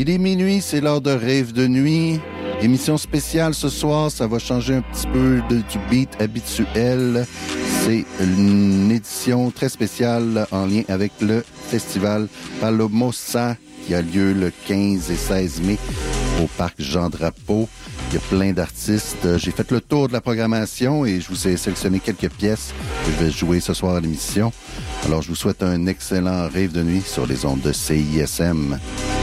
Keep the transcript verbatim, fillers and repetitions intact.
Il est minuit, c'est l'heure de Rêve de nuit. Émission spéciale ce soir, ça va changer un petit peu de, du beat habituel. C'est une édition très spéciale en lien avec le festival Palomosa qui a lieu le quinze et seize mai au parc Jean-Drapeau. Il y a plein d'artistes. J'ai fait le tour de la programmation et je vous ai sélectionné quelques pièces que je vais jouer ce soir à l'émission. Alors, je vous souhaite un excellent rêve de nuit sur les ondes de C I S M.